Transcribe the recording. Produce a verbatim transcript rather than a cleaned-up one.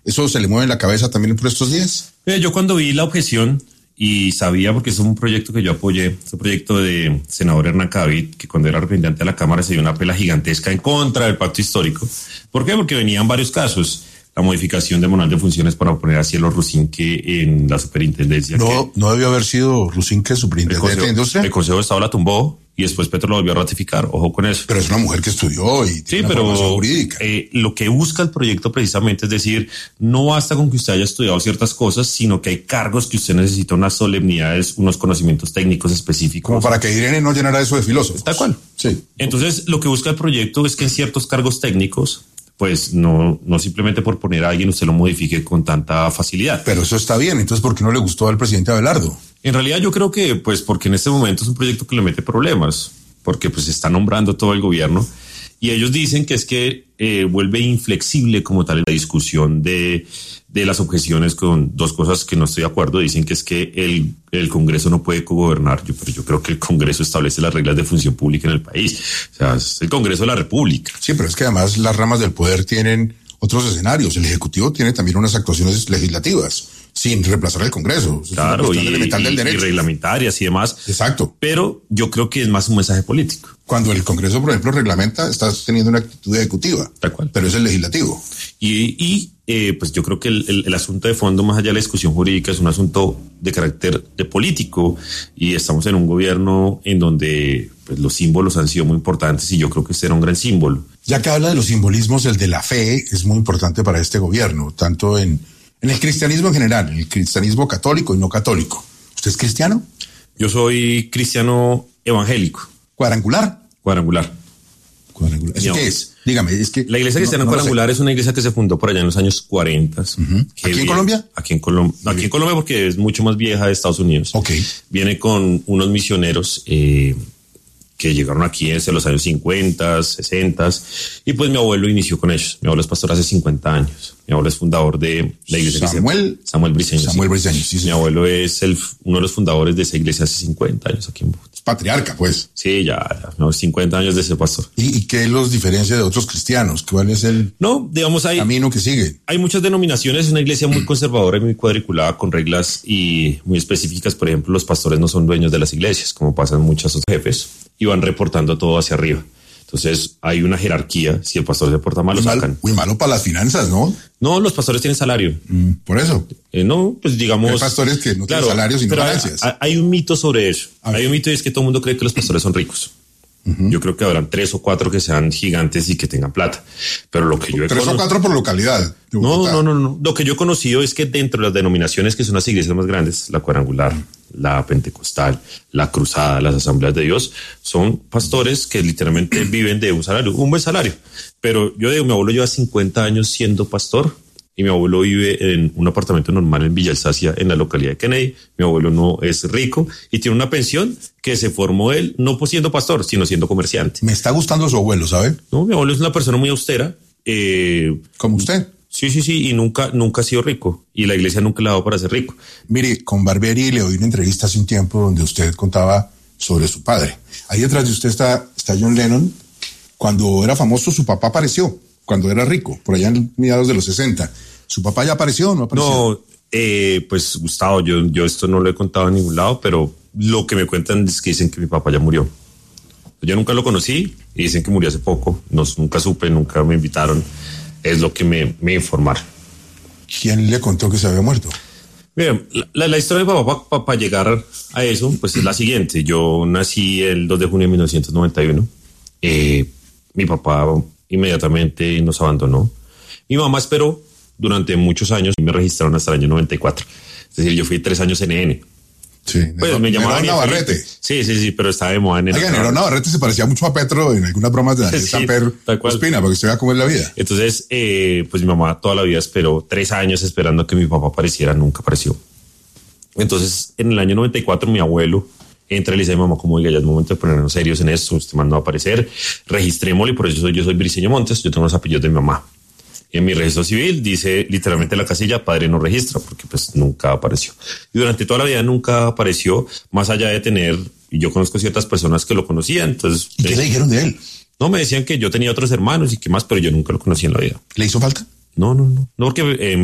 ¿Eso se le mueve en la cabeza también por estos días? Eh, yo cuando vi la objeción y sabía, porque es un proyecto que yo apoyé, es un proyecto de senador Hernán Cavid, que cuando era representante de la Cámara se dio una pela gigantesca en contra del pacto histórico. ¿Por qué? Porque venían varios casos. La modificación de manual de funciones para poner a Cielo Rusinque en la superintendencia. No, que, no debió haber sido Rusinque superintendente Consejo, de Industria. El Consejo de Estado la tumbó y después Petro lo volvió a ratificar. Ojo con eso. Pero es una mujer que estudió y sí, tiene una pero formación jurídica. Eh, lo que busca el proyecto precisamente es decir, no basta con que usted haya estudiado ciertas cosas, sino que hay cargos que usted necesita unas solemnidades, unos conocimientos técnicos específicos. Como para que Irene no llenara eso de filósofos. Tal cual. Sí. Entonces, lo que busca el proyecto es que en ciertos cargos técnicos, pues no, no simplemente por poner a alguien usted lo modifique con tanta facilidad. Pero eso está bien, entonces ¿por qué no le gustó al presidente Abelardo? En realidad yo creo que pues porque en este momento es un proyecto que le mete problemas, porque pues se está nombrando todo el gobierno y ellos dicen que es que eh, vuelve inflexible como tal la discusión de, de las objeciones con dos cosas que no estoy de acuerdo. Dicen que es que el, el Congreso no puede cogobernar, yo, pero yo creo que el Congreso establece las reglas de función pública en el país. O sea, es el Congreso de la República. Sí, pero es que además las ramas del poder tienen otros escenarios. El Ejecutivo tiene también unas actuaciones legislativas, sin reemplazar al Congreso. Claro, y, elemental del y, derecho. y reglamentarias y demás. Exacto. Pero yo creo que es más un mensaje político. Cuando el Congreso, por ejemplo, reglamenta, estás teniendo una actitud ejecutiva. Tal cual. Pero es el legislativo. Y, y eh, pues yo creo que el, el, el asunto de fondo, más allá de la discusión jurídica, es un asunto de carácter de político. Y estamos en un gobierno en donde pues, los símbolos han sido muy importantes y yo creo que este era un gran símbolo. Ya que habla de los simbolismos, el de la fe es muy importante para este gobierno, tanto en, en el cristianismo en general, en el cristianismo católico y no católico. ¿Usted es cristiano? Yo soy cristiano evangélico. ¿Cuadrangular? Cuadrangular. Cuadrangular. ¿Eso no. qué es? Dígame, es que... La iglesia cristiana no, no cuadrangular es una iglesia que se fundó por allá en los años cuarenta. Uh-huh. ¿Aquí viene, en Colombia? Aquí en Colombia. Aquí en Colombia porque es mucho más vieja de Estados Unidos. Ok. Viene con unos misioneros eh, que llegaron aquí desde los años cincuenta, sesenta, y pues mi abuelo inició con ellos. Mi abuelo es pastor hace cincuenta años. Mi abuelo es fundador de la iglesia Samuel, Samuel Briceño. Samuel sí. Briceño, sí, sí. Mi abuelo es el, uno de los fundadores de esa iglesia hace cincuenta años aquí en Bogotá. Es patriarca, pues. Sí, ya, ya no, cincuenta años de ese pastor. ¿Y, y qué los diferencia de otros cristianos? ¿Cuál es el no, digamos, hay, camino que sigue? Hay muchas denominaciones, es una iglesia muy conservadora y muy cuadriculada con reglas y muy específicas. Por ejemplo, los pastores no son dueños de las iglesias, como pasan muchos otros jefes, y van reportando todo hacia arriba. Entonces hay una jerarquía. Si el pastor se porta mal, lo Muy sacan. Mal, muy malo para las finanzas, ¿no? No, los pastores tienen salario. Mm, por eso. Eh, no, pues digamos... Hay pastores que no claro, tienen salario sino pero ganancias. Hay, hay un mito sobre eso. Hay un mito y es que todo el mundo cree que los pastores son ricos. Uh-huh. Yo creo que habrán tres o cuatro que sean gigantes y que tengan plata. Pero lo que yo he Tres o cuatro por localidad. No, no, no, no. Lo que yo he conocido es que dentro de las denominaciones que son las iglesias más grandes, la cuadrangular, la pentecostal, la cruzada, las asambleas de Dios, son pastores que literalmente viven de un salario, un buen salario. Pero yo digo, mi abuelo lleva cincuenta años siendo pastor y mi abuelo vive en un apartamento normal en Villa Alsacia, en la localidad de Kennedy. Mi abuelo no es rico y tiene una pensión que se formó él, no siendo pastor, sino siendo comerciante. Me está gustando su abuelo, ¿sabe? No, mi abuelo es una persona muy austera. Eh, ¿Como usted? Sí, sí, sí, y nunca, nunca ha sido rico. Y la iglesia nunca le ha dado para ser rico. Mire, con Barbieri le oí una entrevista hace un tiempo donde usted contaba sobre su padre. Ahí detrás de usted está, está John Lennon. Cuando era famoso, su papá apareció, cuando era rico, por allá en mediados de los sesenta. ¿Su papá ya apareció o no apareció? No, eh, pues Gustavo, yo, yo esto no lo he contado en ningún lado, pero lo que me cuentan es que dicen que mi papá ya murió. Yo nunca lo conocí y dicen que murió hace poco. No, nunca supe, nunca me invitaron. Es lo que me, me informaron. ¿Quién le contó que se había muerto? Mira, la, la historia de mi papá para pa, pa llegar a eso, pues es la siguiente. Yo nací el dos de junio de mil novecientos noventa y uno. Eh, mi papá inmediatamente nos abandonó. Mi mamá esperó durante muchos años y me registraron hasta el año noventa y cuatro. Es decir, yo fui tres años en N N. Sí, pues Nerón, me llamaban Nerón Navarrete. Sí, sí, sí, pero estaba de moda en Oiga, Nerón Navarrete se parecía mucho a Petro en algunas bromas de Daniel sí, Samper Ospina, porque usted vea cómo es la vida. Entonces, eh, pues mi mamá toda la vida esperó tres años esperando que mi papá apareciera, nunca apareció. Entonces, en el año noventa y cuatro, mi abuelo entra y le dice a mi mamá, como diga, ya es momento de ponernos serios en esto, usted mandó a aparecer, registrémoslo, y por eso soy, yo soy Briceño Montes, yo tengo los apellidos de mi mamá. Y en mi registro civil dice literalmente la casilla, padre no registra, porque pues nunca apareció. Y durante toda la vida nunca apareció, más allá de tener, y yo conozco ciertas personas que lo conocían, entonces... ¿Y qué eh, le dijeron de él? No, me decían que yo tenía otros hermanos y que más, pero yo nunca lo conocí en la vida. ¿Le hizo falta? No, no, no, no, porque... Eh,